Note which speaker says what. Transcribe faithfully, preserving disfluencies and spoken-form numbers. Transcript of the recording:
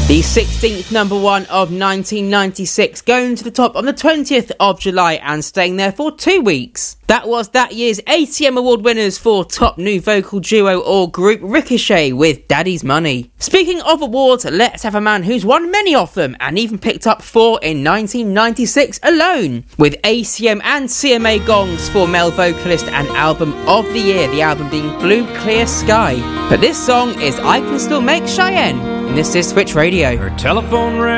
Speaker 1: The sixteenth number one of nineteen ninety-six, going to the top on the twentieth of July and staying there for two weeks. That was that year's A T M Award winners for Top New Vocal Duo or Group, Ricochet with Daddy's Money. Speaking of awards, let's have a man who's won many of them and even picked up four in nineteen ninety-six alone, with A C M and C M A gongs for Male Vocalist and Album of the Year, the album being Blue Clear Sky. But this song is I Can Still Make Cheyenne, and this is Switch Radio.
Speaker 2: Her telephone rang.